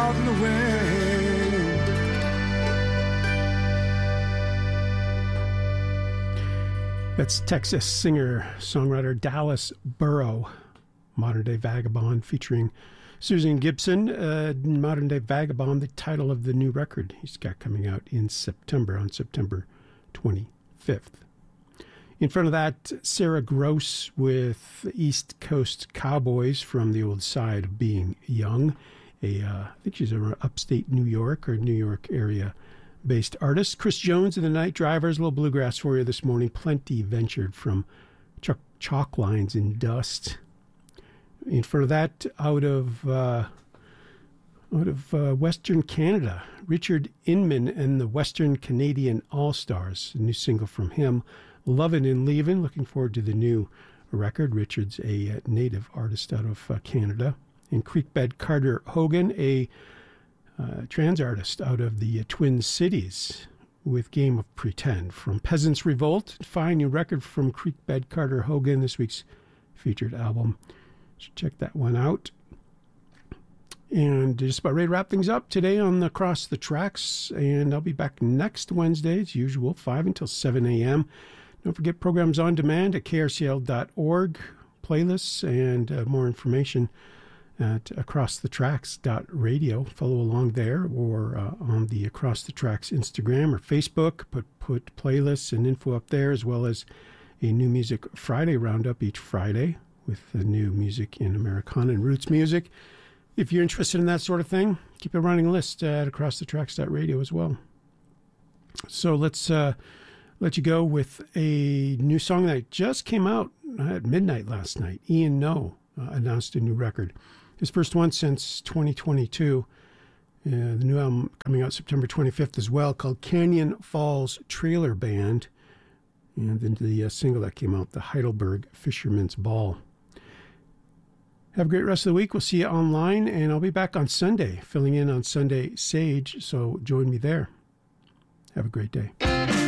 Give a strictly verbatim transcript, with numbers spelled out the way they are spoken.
out in the wind. That's Texas singer-songwriter Dallas Burrow, Modern Day Vagabond, featuring Susan Gibson. uh, Modern Day Vagabond, the title of the new record he's got coming out in September, on September twenty-fifth. In front of that, Sarah Gross with East Coast Cowboys from the old side of Being Young. A, uh, I think she's an upstate New York or New York area based artist. Chris Jones and the Night Drivers, a little bluegrass for you this morning. Plenty ventured from Chuck Chalk Lines in Dust. In front of that, out of uh, out of uh, Western Canada, Richard Inman and the Western Canadian All-Stars, a new single from him, Lovin' and Leavin'. Looking forward to the new record. Richard's a uh, native artist out of uh, Canada. And Creekbed Carter Hogan, a uh, trans artist out of the uh, Twin Cities, with Game of Pretend. From Peasants Revolt, fine new record from Creekbed Carter Hogan, this week's featured album. Should check that one out. And just about ready to wrap things up today on Across the Tracks. And I'll be back next Wednesday, as usual, five until seven a.m. Don't forget programs on demand at K R C L dot org, playlists, and uh, more information at across the tracks dot radio. Follow along there, or uh, on the Across the Tracks Instagram or Facebook. Put, put playlists and info up there, as well as a New Music Friday roundup each Friday, with the new music in Americana and roots music. If you're interested in that sort of thing, keep a running list at across the tracks dot radio as well. So let's uh, let you go with a new song that just came out at midnight last night. Ian No uh, announced a new record. His first one since twenty twenty-two. Uh, the new album coming out September twenty-fifth as well, called Canyon Falls Trailer Band. And then the uh, single that came out, the Heidelberg Fisherman's Ball. Have a great rest of the week. We'll see you online, and I'll be back on Sunday, filling in on Sunday Sage, so join me there. Have a great day.